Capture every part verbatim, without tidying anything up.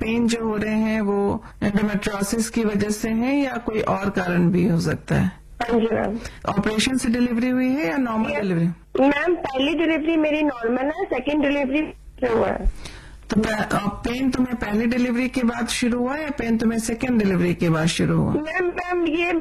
Pen जो हो रहे हैं वो एंडोमेट्रियोसिस की वजह से है या कोई और कारण भी हो सकता है? हाँ जी मैम। ऑपरेशन से डिलीवरी हुई है या नॉर्मल डिलीवरी? मैम पहली डिलीवरी मेरी नॉर्मल है, सेकेंड डिलीवरी हुआ है। तो पेन तुम्हें पहली डिलीवरी के बाद शुरू हुआ या पेन तुम्हें सेकेंड डिलीवरी के बाद शुरू हुआ? मैम मैम ये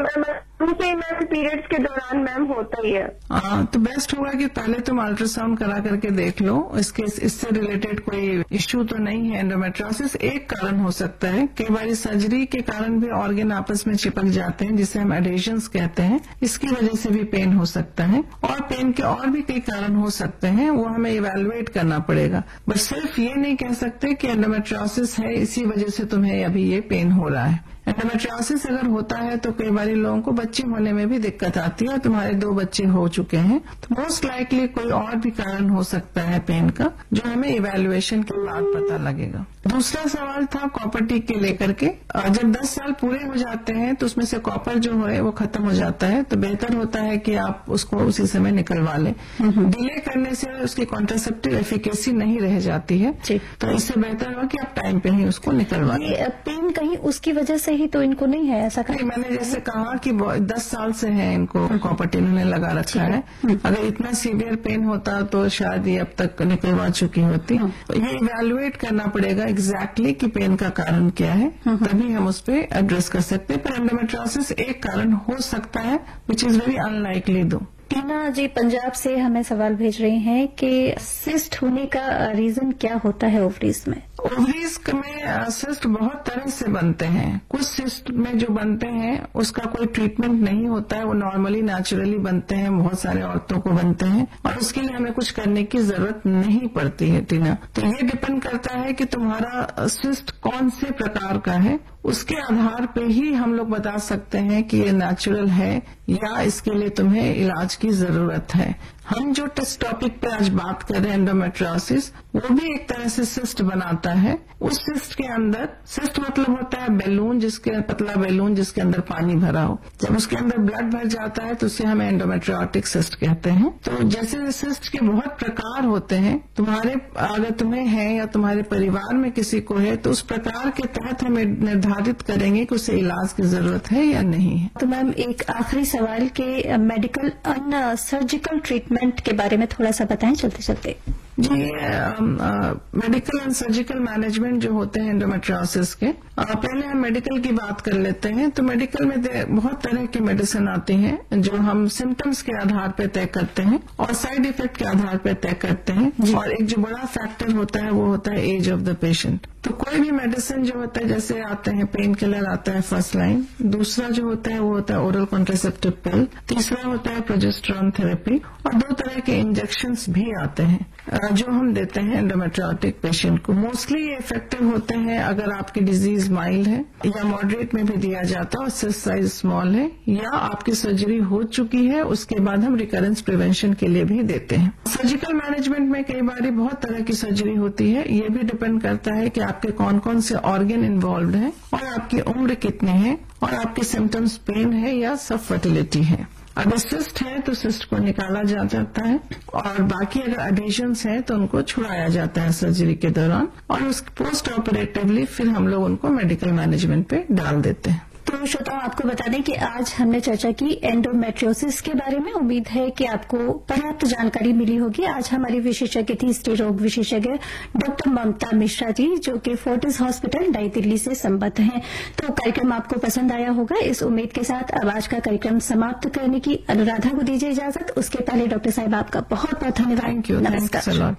से मैम पीरियड्स के दौरान मैम होता ही है। हाँ, तो बेस्ट होगा कि पहले तुम अल्ट्रासाउंड करा करके देख लो, इसके इससे रिलेटेड कोई इश्यू तो नहीं है। एंडोमेट्रियोसिस एक कारण हो सकता है, कई बार सर्जरी के कारण भी ऑर्गन आपस में चिपक जाते हैं जिसे हम एडेशंस कहते हैं, इसकी वजह से भी पेन हो सकता है। और पेन के और भी कई कारण हो सकते हैं, वो हमें इवेलुएट करना पड़ेगा। बस सिर्फ ये नहीं कह सकते कि एंडोमेट्रियोसिस है इसी वजह से तुम्हें अभी ये पेन हो रहा है। एंडोमेट्रियोसिस अगर होता है तो कई बार लोगों को बच्चे होने में भी दिक्कत आती है, और तुम्हारे दो बच्चे हो चुके हैं तो मोस्ट लाइकली कोई और भी कारण हो सकता है पेन का, जो हमें इवैल्यूएशन के बाद पता लगेगा। दूसरा सवाल था कॉपर टीक के लेकर के। जब दस साल पूरे हो जाते हैं तो उसमें से कॉपर जो है वो खत्म हो जाता है, तो बेहतर होता है कि आप उसको उसी समय निकलवा लें। डिले करने से उसकी कॉन्ट्रासेप्टिव एफिकेसी नहीं रह जाती है, तो इससे बेहतर हो कि आप टाइम पे ही उसको निकलवा लें। पेन कहीं उसकी वजह से ही तो इनको नहीं है ऐसा? नहीं, मैंने जैसे कहा कि दस साल से है इनको कॉपर टीक उन्होंने लगा रखा है। अगर इतना सीवियर पेन होता तो शायद ये अब तक निकलवा चुकी होती। ये इवैल्यूएट करना पड़ेगा एग्जैक्टली कि पेन का कारण क्या है, तभी हम उस पर एड्रेस कर सकते हैं। पर एंडोमेट्रियोसिस एक कारण हो सकता है, विच इज वेरी अनलाइकली दो। टीना जी पंजाब से हमें सवाल भेज रही हैं कि सिस्ट होने का रीजन क्या होता है ओवरीज में? ओवरीज में सिस्ट बहुत तरह से बनते हैं। कुछ सिस्ट में जो बनते हैं उसका कोई ट्रीटमेंट नहीं होता है, वो नॉर्मली नेचुरली बनते हैं, बहुत सारे औरतों को बनते हैं और उसके लिए हमें कुछ करने की जरूरत नहीं पड़ती है टीना। तो ये डिपेंड करता है कि तुम्हारा सिस्ट कौन से प्रकार का है, उसके आधार पे ही हम लोग बता सकते हैं कि ये नेचुरल है या इसके लिए तुम्हें इलाज की जरूरत है। हम जो टेस्ट टॉपिक पे आज बात कर रहे हैं एंडोमेट्रियोसिस, वो भी एक तरह से सिस्ट बनाता है। उस सिस्ट के अंदर, सिस्ट मतलब होता है बैलून, जिसके पतला बैलून जिसके अंदर पानी भरा हो। जब उसके अंदर ब्लड भर जाता है तो उसे हमें एंडोमेट्रियोटिक सिस्ट कहते हैं। तो जैसे सिस्ट के बहुत प्रकार होते हैं, तुम्हारे अगर तुम्हें है या तुम्हारे परिवार में किसी को है तो उस प्रकार के तहत हम निर्धारित करेंगे कि उसे इलाज की जरूरत है या नहीं है। तो मैम एक आखिरी सवाल के मेडिकल एंड सर्जिकल ट्रीटमेंट के बारे में थोड़ा सा बताएं चलते चलते। जी, मेडिकल एंड सर्जिकल मैनेजमेंट जो होते हैं एंडोमेट्रियोसिस के, आ, पहले हम मेडिकल की बात कर लेते हैं। तो मेडिकल में बहुत तरह की मेडिसिन आती हैं जो हम सिम्टम्स के आधार पर तय करते हैं और साइड इफेक्ट के आधार पर तय करते हैं। और एक जो बड़ा फैक्टर होता है वो होता है एज ऑफ द पेशेंट। तो कोई भी मेडिसिन जो होता है, जैसे आते हैं पेन किलर आता है फर्स्ट लाइन, दूसरा जो होता है वो होता है ओरल कॉन्ट्रासेप्टिव पिल, तीसरा होता है प्रोजेस्टेरॉन थेरेपी, और दो तरह के इंजेक्शंस भी आते हैं जो हम देते हैं एंडोमेट्रियोटिक पेशेंट को। मोस्टली ये इफेक्टिव होते हैं अगर आपकी डिजीज माइल्ड है या मॉडरेट में भी दिया जाता है और सिस्ट साइज स्मॉल है, या आपकी सर्जरी हो चुकी है, उसके बाद हम रिकरेंस प्रिवेंशन के लिए भी देते हैं। सर्जिकल मैनेजमेंट में कई बार बहुत तरह की सर्जरी होती है। ये भी डिपेंड करता है कि आपके कौन कौन से ऑर्गन इन्वॉल्व हैं और आपकी उम्र कितनी है और आपके सिम्टम्स पेन है या सब फर्टिलिटी है। अगर सिस्ट है तो सिस्ट को निकाला जा सकता है, और बाकी अगर एडिशंस हैं तो उनको छुड़ाया जाता है सर्जरी के दौरान, और उस पोस्ट ऑपरेटिवली फिर हम लोग उनको मेडिकल मैनेजमेंट पे डाल देते हैं। तो श्रोताओं, आपको बता दें कि आज हमने चर्चा की एंडोमेट्रियोसिस के बारे में। उम्मीद है कि आपको पर्याप्त जानकारी मिली होगी। आज हमारी विशेषज्ञ थी स्त्री रोग विशेषज्ञ डॉक्टर ममता मिश्रा जी, जो कि फोर्टिस हॉस्पिटल नई दिल्ली से संबद्ध हैं। तो कार्यक्रम आपको पसंद आया होगा, इस उम्मीद के साथ अब आज का कार्यक्रम समाप्त करने की अनुराधा को दीजिए इजाजत। उसके पहले डॉक्टर साहब आपका बहुत बहुत धन्यवाद। Thank you. नमस्कार।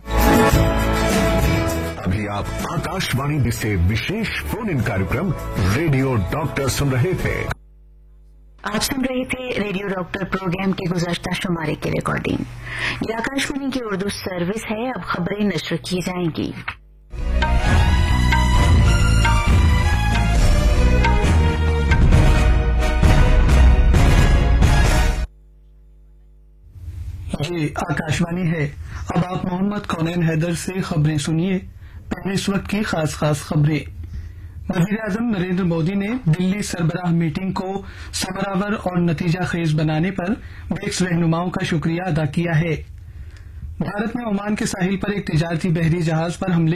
अभी आप आकाशवाणी से विशेष फोन इन कार्यक्रम रेडियो डॉक्टर सुन रहे थे। आप सुन रहे थे रेडियो डॉक्टर प्रोग्राम के गुज़श्ता शुमारे की रिकॉर्डिंग। ये आकाशवाणी की उर्दू सर्विस है। अब खबरें नश्र की जाएंगी। ये आकाशवाणी है। अब आप मोहम्मद कौनैन हैदर से खबरें सुनिए। पहले इस वक्त की खास खास खबरें। वज़ीर आज़म नरेंद्र मोदी ने दिल्ली सरबराह मीटिंग को समरावर और नतीजा खेज बनाने पर ब्रिक्स रहनुमाओं का शुक्रिया अदा किया है। भारत ने ओमान के साहिल पर एक तिजारती बहरी जहाज पर हमले